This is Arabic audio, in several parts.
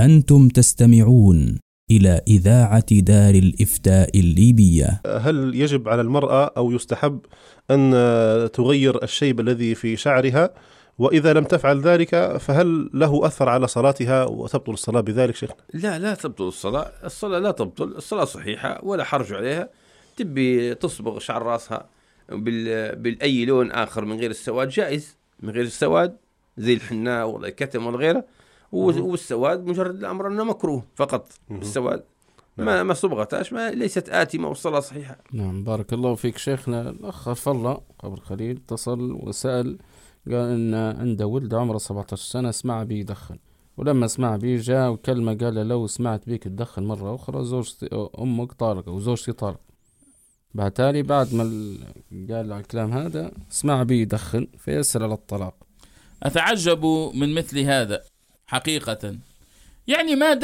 أنتم تستمعون إلى إذاعة دار الإفتاء الليبية. هل يجب على المرأة أو يستحب أن تغير الشيب الذي في شعرها؟ وإذا لم تفعل ذلك فهل له أثر على صلاتها وتبطل الصلاة بذلك شيخ؟ لا تبطل الصلاة لا تبطل الصلاة صحيحة ولا حرج عليها. تبي تصبغ شعر راسها بالأي لون آخر من غير السواد جائز، من غير السواد زي الحناء ولا الكتم ولا غيره. والسواد مجرد الأمر أنه مكروه فقط. السواد ما صبغتهاش ليست آثمة والصلاة صحيحة. نعم بارك الله فيك شيخنا. الأخ الله قبل قليل اتصل وسأل، قال إن عنده ولد عمره 17 سنة اسمع بي يدخن، ولما اسمع بي جاء وكلمة قال لو سمعت بيك تدخن مرة أخرى زوجتي أمك طارق وزوجتي طارق. بعتالي بعد ما قال الكلام هذا اسمع بي يدخن فيسأل على الطلاق. أتعجب من مثل هذا حقيقة. يعني ما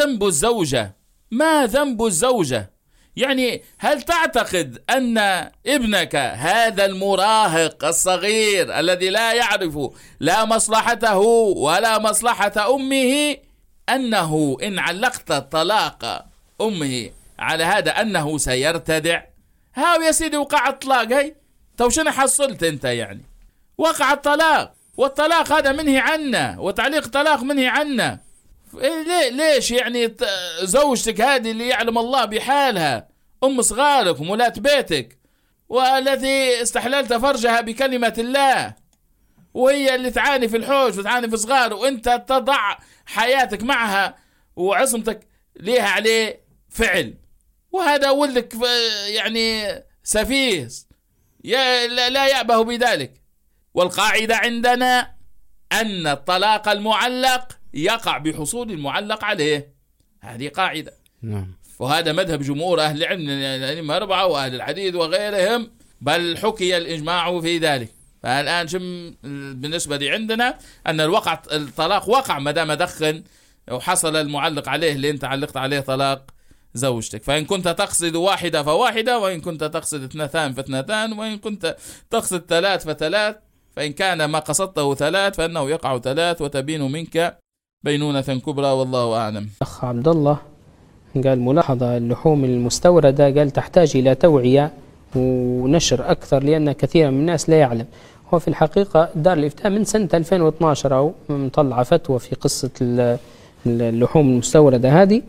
ذنب الزوجة؟ يعني هل تعتقد أن ابنك هذا المراهق الصغير الذي لا يعرف لا مصلحته ولا مصلحة أمه أنه إن علقت طلاق أمه على هذا أنه سيرتدع؟ هاو يا سيدي وقع الطلاق. هاي تو شنو حصلت أنت؟ يعني وقع الطلاق، والطلاق هذا منهي عنه، وتعليق طلاق منهي عنه. ليش يعني زوجتك هذه اللي يعلم الله بحالها أم صغارك ومولاة بيتك والتي استحللت فرجها بكلمة الله، وهي اللي تعاني في الحوش وتعاني في صغار، وانت تضع حياتك معها وعصمتك ليها عليه فعل، وهذا ولدك يعني سفيه لا يأبه بذلك. والقاعدة عندنا أن الطلاق المعلق يقع بحصول المعلق عليه، هذه قاعدة. نعم. وهذا مذهب جمهور أهل العلم الأئمة الأربعة وأهل الحديث وغيرهم، بل حكي الإجماع في ذلك. فالآن بالنسبة لي عندنا أن الطلاق وقع ما دام دخن وحصل المعلق عليه اللي أنت علقت عليه طلاق زوجتك. فإن كنت تقصد واحدة فواحدة، وإن كنت تقصد 2 فاثنتان، وإن كنت تقصد 3 فثلاث. فإن كان ما قصدته 3 فإنه يقع 3 وتبين منك بينونة كبرى، والله أعلم. أخ عبد الله قال ملاحظة اللحوم المستوردة قال تحتاج إلى توعية ونشر أكثر لأن كثير من الناس لا يعلم. هو في الحقيقة دار الإفتاء من سنة 2012 أو مطلع فتوى في قصة اللحوم المستوردة هذه،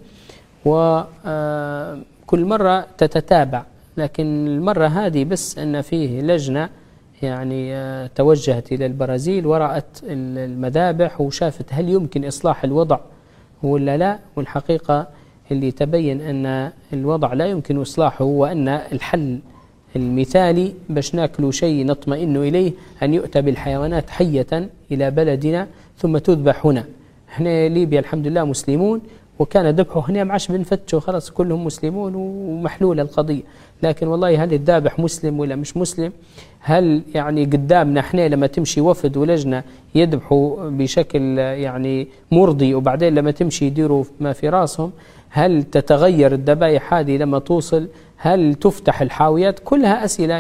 وكل مرة تتتابع، لكن المرة هذه بس أن فيه لجنة يعني توجهت إلى البرازيل ورأت المذابح وشافت هل يمكن إصلاح الوضع ولا لا. والحقيقة اللي تبين أن الوضع لا يمكن إصلاحه، وأن الحل المثالي باش ناكلوا شيء نطمئن إليه أن يؤتى بالحيوانات حية إلى بلدنا ثم تذبح هنا. احنا ليبيا الحمد لله مسلمون، وكان ذبحه هنا معش بنفتشوا خلاص كلهم مسلمون ومحلولة القضية. لكن والله هل الذابح مسلم ولا مش مسلم؟ هل يعني قدامنا احنا لما تمشي وفد ولجنة يذبحوا بشكل يعني مرضي، وبعدين لما تمشي يديروا ما في راسهم؟ هل تتغير الذبائح هذه لما توصل؟ هل تفتح الحاويات؟ كلها أسئلة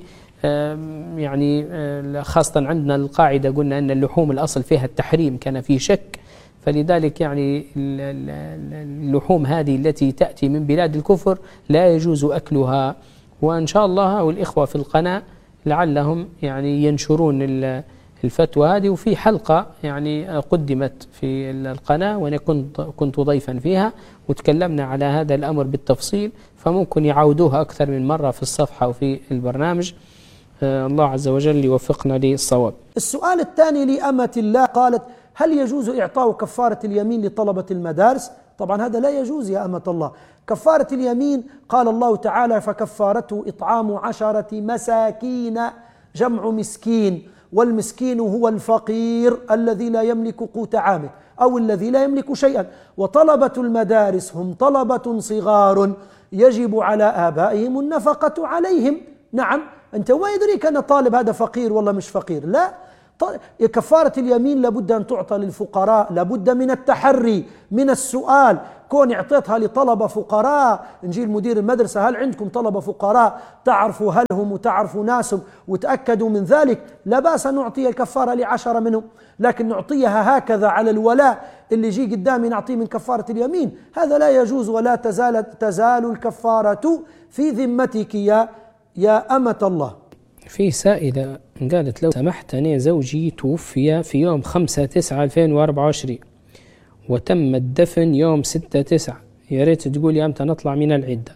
يعني خاصة عندنا القاعدة قلنا أن اللحوم الأصل فيها التحريم، كان في شك. فلذلك يعني اللحوم هذه التي تأتي من بلاد الكفر لا يجوز أكلها. وإن شاء الله والإخوة في القناة لعلهم يعني ينشرون الفتوى هذه، وفي حلقة يعني قدمت في القناة وأنا كنت ضيفا فيها وتكلمنا على هذا الأمر بالتفصيل، فممكن يعودوها أكثر من مرة في الصفحة وفي البرنامج. الله عز وجل يوفقنا للصواب. السؤال الثاني لأمة الله قالت هل يجوز إعطاء كفارة اليمين لطلبة المدارس؟ طبعا هذا لا يجوز يا أمة الله. كفارة اليمين قال الله تعالى فكفارته إطعام 10 مساكين، جمع مسكين، والمسكين هو الفقير الذي لا يملك قوت عامه أو الذي لا يملك شيئا. وطلبة المدارس هم طلبة صغار يجب على آبائهم النفقة عليهم. نعم، أنت ما يدريك أن طالب هذا فقير والله مش فقير، لا. كفارة اليمين لابد أن تعطى للفقراء، لابد من التحري من السؤال. كون اعطيتها لطلبة فقراء، نجي المدير المدرسة هل عندكم طلبة فقراء تعرفوا هل هم وتعرفوا ناسهم وتأكدوا من ذلك، لا بأس أن نعطي الكفارة ل10 منهم، لكن نعطيها هكذا على الولاء اللي يجي قدامي نعطيه من كفارة اليمين، هذا لا يجوز. ولا تزال الكفارة في ذمتك يا أمة الله. في سائلة قالت: لو سمحت، أنا زوجي توفي في يوم 5/9/2024 وتم الدفن يوم 6/9، يا ريت تقول يا أمتى نطلع من العدة.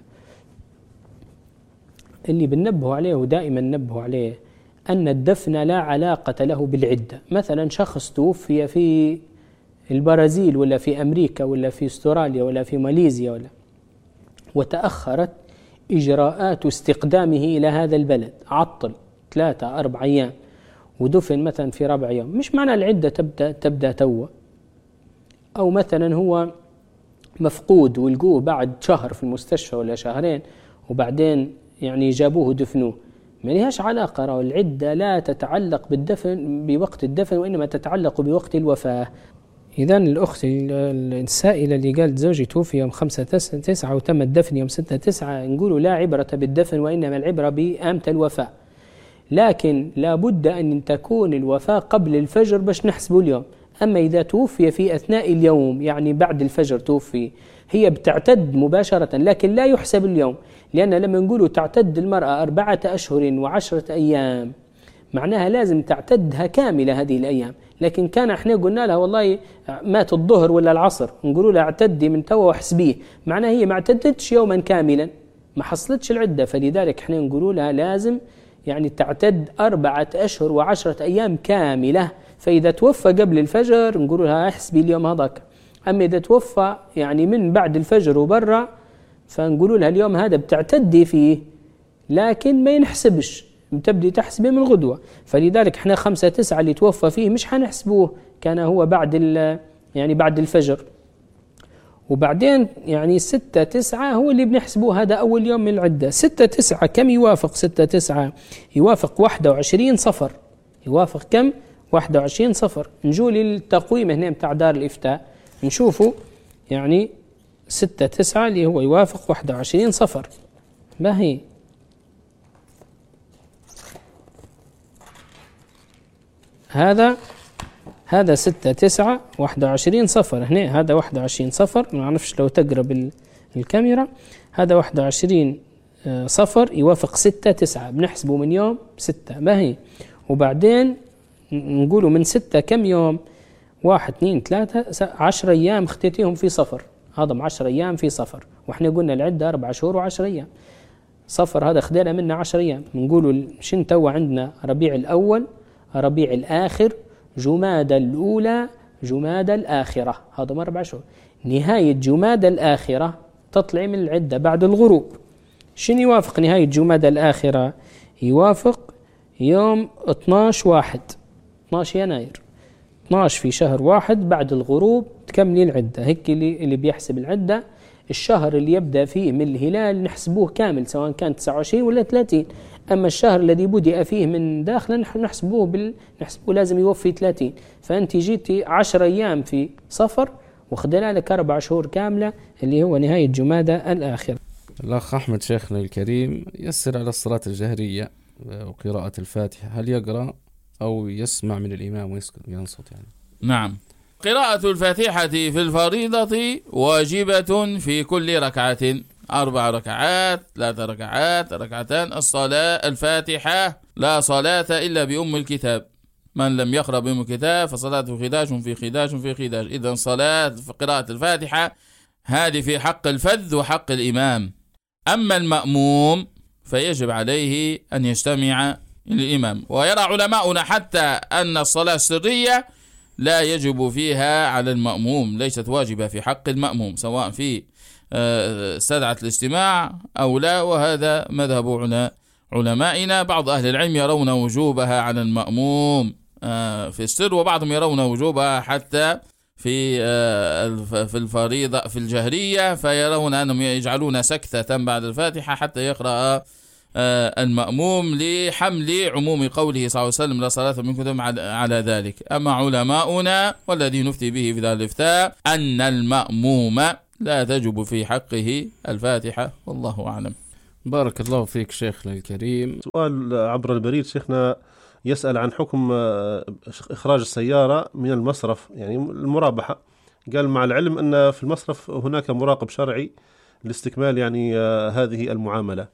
اللي بننبه عليه ودائما ننبه عليه أن الدفن لا علاقة له بالعدة. مثلا شخص توفي في البرازيل ولا في أمريكا ولا في استراليا ولا في ماليزيا وتأخرت إجراءات استقدامه إلى هذا البلد، عطل 3-4 أيام ودفن مثلا في 4 يوم، مش معنى العدة تبدأ توا. أو مثلا هو مفقود ولقوه بعد شهر في المستشفى ولا شهرين وبعدين يعني جابوه دفنوه، ما لهاش علاقة. العدة لا تتعلق بالدفن بوقت الدفن وإنما تتعلق بوقت الوفاة. إذن الأخت السائلة اللي قالت زوجي توفي يوم 5/9 وتم الدفن يوم 6/9، نقول لا عبرة بالدفن وإنما العبرة بأمتى الوفاة. لكن لا بد أن تكون الوفاة قبل الفجر باش نحسبه اليوم. أما إذا توفي في أثناء اليوم يعني بعد الفجر توفي، هي بتعتد مباشرة لكن لا يحسب اليوم. لأن لما نقولوا تعتد المرأة 4 أشهر و10 أيام معناها لازم تعتدها كاملة هذه الأيام. لكن كان احنا قلنا لها والله مات الظهر ولا العصر، نقولوا لها اعتدي من توا وحسبيه، معناها هي ما اعتدتش يوما كاملا، ما حصلتش العدة. فلذلك احنا نقولوا لها لازم يعني تعتد 4 أشهر و10 أيام كاملة. فإذا توفى قبل الفجر نقولوا لها احسبي اليوم هذاك. أما إذا توفى يعني من بعد الفجر وبرا فنقولوا لها اليوم هذا بتعتدي فيه لكن ما ينحسبش، بتبدي تحسبه من غدوة. فلذلك احنا 5/9 اللي توفى فيه مش حنحسبوه، كان هو يعني بعد الفجر. وبعدين يعني 6/9 هو اللي بنحسبوه، هذا أول يوم من العدة. 6/9 كم يوافق؟ 6/9 يوافق 21 صفر. يوافق كم؟ 21 صفر. نجول للتقويم هنا متاع دار الإفتاء نشوفوا يعني 6/9 اللي هو يوافق 21 صفر. ما هي هذا 6/9 21 صفر. هنا هذا 21 صفر، ما نعرفش لو تقرب الكاميرا. هذا 21 صفر يوافق 6/9، بنحسبه من يوم 6. ما هي وبعدين نقولوا من 6 كم يوم؟ 1 2 3 10 أيام خطيتيهم في صفر، هضم 10 أيام في صفر. وإحنا قلنا العدة 4 شهور و10 أيام. صفر هذا خدينا منه 10 أيام. نقولوا شن توا عندنا ربيع الأول، ربيع الآخر، جمادى الأولى، جمادى الآخرة، هذا 4 شهور. نهاية جمادى الآخرة تطلع من العدة بعد الغروب. شن يوافق نهاية جمادى الآخرة؟ يوافق يوم 12 يناير، 12 في شهر 1 بعد الغروب تكملي العدة. هيك اللي بيحسب العدة. الشهر اللي يبدأ فيه من الهلال نحسبوه كامل سواء كان 29 ولا 30. أما الشهر الذي بدأ فيه من داخل نحسبوه لازم يوفي 30. فأنت جيتي 10 أيام في صفر وخدنا لك 4 شهور كاملة اللي هو نهاية جمادى الآخر. الأخ أحمد شيخنا الكريم يسر على الصلاة الجهرية وقراءة الفاتحة، هل يقرأ أو يسمع من الإمام وينصت يعني؟ نعم، قراءة الفاتحة في الفريضة واجبة في كل ركعة، 4 ركعات، 3 ركعات، 2 ركعتان. الصلاة الفاتحة لا صلاة إلا بأم الكتاب، من لم يقرأ بأم الكتاب فصلاته خداج في خداج في خداج. إذن صلاة قراءة الفاتحة هذه في حق الفذ وحق الإمام. أما المأموم فيجب عليه أن يجتمع الإمام. ويرى علماؤنا حتى أن الصلاة السرية لا يجب فيها على المأموم، ليست واجبة في حق المأموم سواء في استدعت الاجتماع أو لا، وهذا مذهب علمائنا. بعض أهل العلم يرون وجوبها على المأموم في السر، وبعضهم يرون وجوبها حتى في الفريضة في الجهرية، فيرون أنهم يجعلون سكتة بعد الفاتحة حتى يقرأ المأموم لحمل عموم قوله صلى الله عليه وسلم لا صلاة منكم على ذلك. أما علماؤنا والذي نفتي به في ذا الإفتاء أن المأموم لا تجب في حقه الفاتحة، والله أعلم. بارك الله فيك شيخنا الكريم. سؤال عبر البريد شيخنا يسأل عن حكم إخراج السيارة من المصرف، يعني المرابحة. قال مع العلم أن في المصرف هناك مراقب شرعي لاستكمال يعني هذه المعاملة.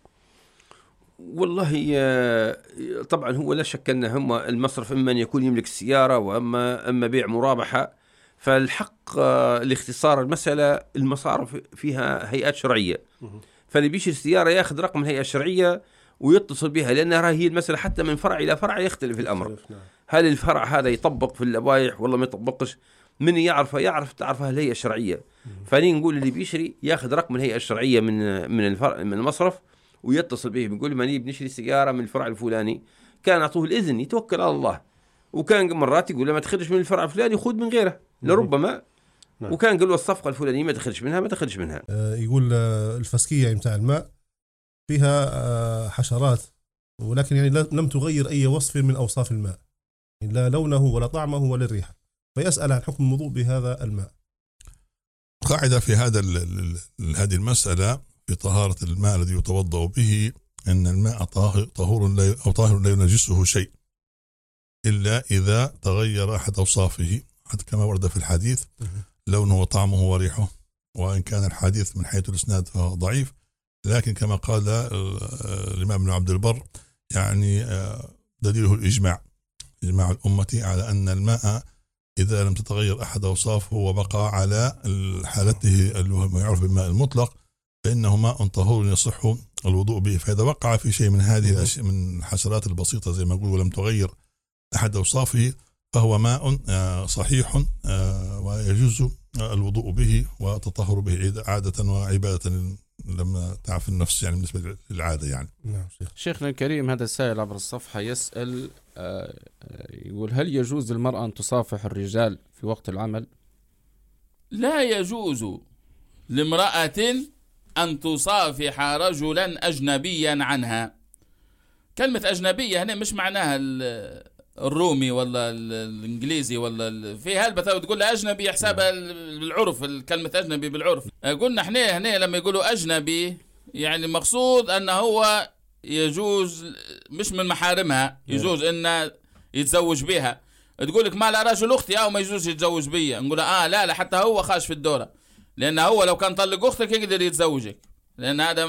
والله طبعا هو لا شك أن هم المصرف إما أن يكون يملك السيارة وأما بيع مرابحة. فالحق لاختصار المسألة المصارف فيها هيئات شرعية، فاللي بيشتري السيارة ياخذ رقم الهيئة الشرعية ويتصل بها، لأنها هي المسألة حتى من فرع إلى فرع يختلف الأمر. هل الفرع هذا يطبق في اللوائح ولا ما يطبقش؟ من تعرفها الهيئة الشرعية. فني نقول اللي بيشتري ياخذ رقم الهيئة الشرعية من المصرف ويتصل به، بنقول ماني بنشتري سيارة من الفرع الفلاني، كان أعطوه الإذن يتوكل على الله. وكان مرات يقول لما تخرج من الفرع الفلاني خذ من غيره لربما. وكان قالوا الصفقة الفلانية ما تخرج منها. يقول الفسكية متاع الماء فيها حشرات، ولكن يعني لم تغير أي وصف من أوصاف الماء، لا لونه ولا طعمه ولا الريحة، فيسأل عن حكم الوضوء بهذا الماء. قاعدة في هذه المسألة في طهارة الماء الذي يتوضأ به أن الماء طاهر لا ينجسه شيء إلا إذا تغير أحد أوصافه، حتى كما ورد في الحديث لونه وطعمه وريحه. وإن كان الحديث من حيث الإسناد فهو ضعيف، لكن كما قال الإمام ابن عبد البر يعني دليله إجماع الأمة على أن الماء إذا لم تتغير أحد أوصافه وبقى على حالته ما يعرف بالماء المطلق فإنه ماء طهور يصح الوضوء به. فإذا وقع في شيء من هذه الأشياء من الحشرات البسيطة زي ما نقول ولم تغير أحد أوصافه فهو ماء صحيح ويجوز الوضوء به والتطهر به عادة وعبادة لما تعرف النفس يعني بالنسبة للعادة يعني. نعم شيخنا الكريم، هذا السائل عبر الصفحة يسأل يقول هل يجوز للمرأة أن تصافح الرجال في وقت العمل؟ لا يجوز لامرأة أن تصافح رجلا أجنبيا عنها. كلمة أجنبية هنا مش معناها الرومي ولا الإنجليزي ولا في هالبتاوي تقول له أجنبي حسابها بالعرف، الكلمة أجنبي بالعرف. قلنا هنا لما يقولوا أجنبي يعني مقصود أنه هو يجوز مش من محارمها، يجوز أنه يتزوج بها. تقول لك ما لا رجل أختي أو ما يجوز يتزوج بيا، نقول لا حتى هو خاش في الدورة، لأن هو لو كان طلق أختك يقدر يتزوجك، لأن هذا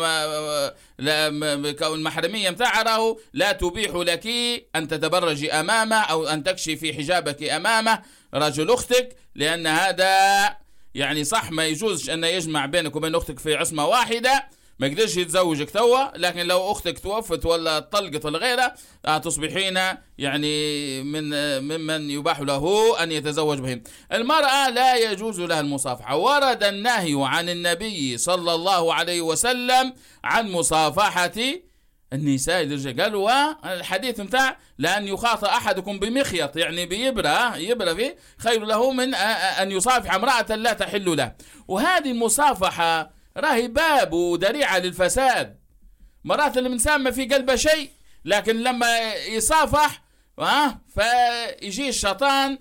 كون محرمية متاعه راهو لا تبيح لك أن تتبرجي أمامه أو أن تكشفي حجابك أمامه رجل أختك، لأن هذا يعني صح ما يجوزش أن يجمع بينك وبين أختك في عصمة واحدة، ما يقدرش يتزوجك توا. لكن لو أختك توفت ولا طلقت ولا غيرها تصبحين يعني ممن يباح له أن يتزوج بهم. المرأة لا يجوز لها المصافحة. ورد النهي عن النبي صلى الله عليه وسلم عن مصافحة النساء الرجال. قالوا الحديث متاع لأن يخاط أحدكم بمخيط يعني يبرى فيه خير له من أن يصافح امرأة لا تحل له. وهذه المصافحة راهي باب ودريعة للفساد. مرات الإنسان ما في قلبه شيء، لكن لما يصافح فيجي الشيطان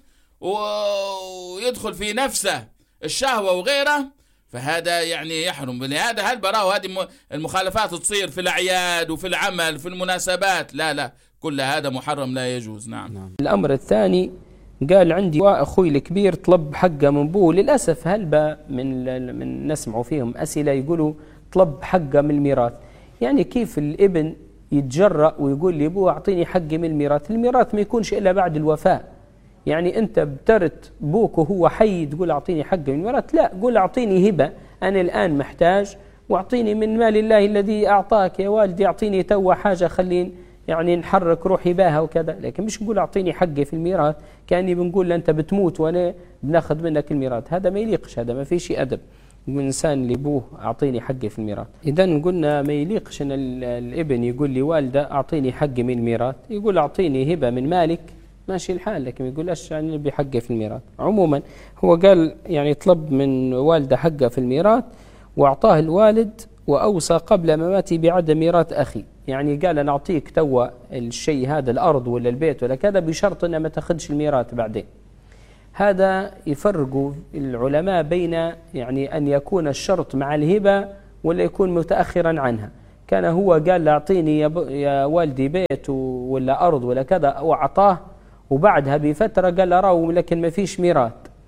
ويدخل في نفسه الشهوة وغيره، فهذا يعني يحرم. لهذا هل براو هذه المخالفات تصير في الأعياد وفي العمل في المناسبات؟ لا كل هذا محرم لا يجوز. نعم. الأمر الثاني قال عندي أخوي الكبير طلب حقه من بوه. للأسف هلبا من نسمعوا فيهم أسئلة يقولوا طلب حقه من الميراث. يعني كيف الابن يتجرأ ويقول لي أبوه أعطيني حقي من الميراث؟ الميراث ما يكونش إلا بعد الوفاة. يعني أنت بترت بوك وهو حي تقول أعطيني حقي من الميراث؟ لا، قول أعطيني هبة، أنا الآن محتاج وأعطيني من مال الله الذي أعطاك يا والدي، أعطيني توا حاجة خلين يعني نحرك روحي باها وكذا. لكن مش نقول أعطيني حقي في الميراث كأني بنقول أنت بتموت وأنا بناخذ منك الميراث. هذا ما يليقش، هذا ما في شيء أدب من إنسان اللي بوه أعطيني حقي في الميراث. إذن قلنا ما يليقش أن الابن يقول لي والدة أعطيني حقي من الميراث، يقول أعطيني هبة من مالك ماشي الحال، لكن ما يقولش يعني بحقي في الميراث. عموما هو قال يعني طلب من والدة حقه في الميراث وأعطاه الوالد وأوصى قبل مماتي بعدم ميراث أخي. يعني قال أنا أعطيك توا الشيء هذا الأرض ولا البيت ولا كذا بشرط أنه ما تأخذش الميراث بعدين. هذا يفرق العلماء بين يعني أن يكون الشرط مع الهبة ولا يكون متأخرا عنها. كان هو قال أعطيني يا والدي بيت ولا أرض ولا كذا وأعطاه، وبعدها بفترة قال أراه لكن ما فيش ميراث.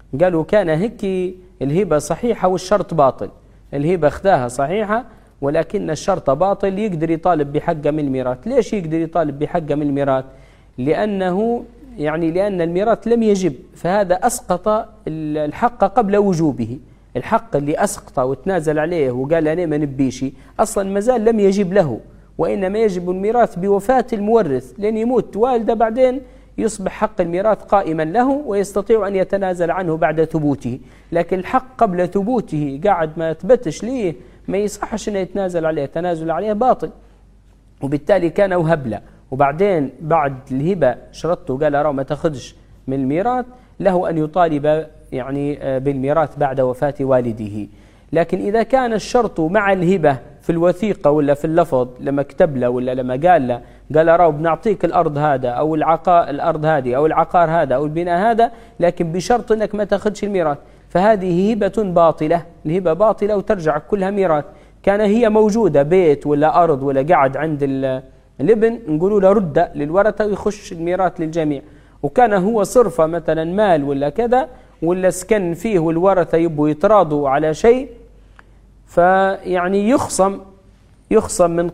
قالوا كان هيك الهبة صحيحة والشرط باطل، الهبة اخذاها صحيحة ولكن الشرط باطل، يقدر يطالب بحقه من الميراث. ليش يقدر يطالب بحقه من الميراث؟ لأن الميراث لم يجب، فهذا أسقط الحق قبل وجوبه. الحق اللي أسقطه وتنازل عليه وقال أنا ما نبيشي أصلا مازال لم يجب له، وإنما يجب الميراث بوفاة المورث، لأن يموت والده بعدين يصبح حق الميراث قائما له ويستطيع أن يتنازل عنه بعد ثبوته. لكن الحق قبل ثبوته قاعد ما ثبتش ليه ما يصحش أنه يتنازل عليه، تنازل عليه باطل، وبالتالي كان وهب له. وبعدين بعد الهبة شرطته قال راه ما تأخذش من الميراث، له أن يطالب بالميراث بعد وفاة والده. لكن إذا كان الشرط مع الهبة في الوثيقة ولا في اللفظ لما كتب له ولا لما قال راه بنعطيك الأرض هذا أو الأرض هذه أو العقار هذا أو البناء هذا، لكن بشرط أنك ما تأخذش الميراث، فهذه هبة باطلة، الهبة باطلة وترجع كلها ميراث. كان هي موجودة بيت ولا أرض ولا قاعد عند الابن نقولوا له رد للورثة ويخش الميراث للجميع. وكان هو صرفة مثلا مال ولا كذا ولا سكن فيه والورثة يبوا يتراضوا على شيء، فيعني يخصم من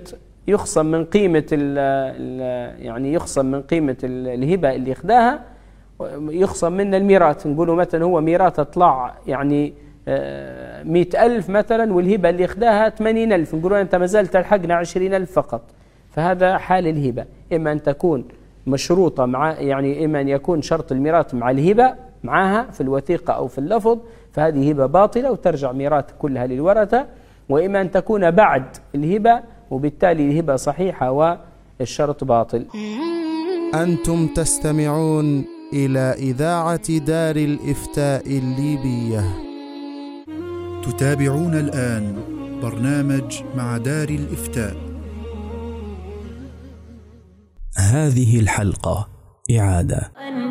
قيمة الهبة اللي اخذاها، يخصم من الميراث. نقولوا مثلا هو ميراث طلع 100,000 مثلا والهبة اللي اخذاها 80,000، نقولوا أنت ما زلت تلحقنا 20,000 فقط. فهذا حال الهبة، إما أن تكون مشروطة إما أن يكون شرط الميراث مع الهبة معها في الوثيقة أو في اللفظ، فهذه هبة باطلة وترجع ميراث كلها للورثة، وإما أن تكون بعد الهبة وبالتالي الهبة صحيحة والشرط باطل. أنتم تستمعون إلى إذاعة دار الإفتاء الليبية. تتابعون الآن برنامج مع دار الإفتاء. هذه الحلقة إعادة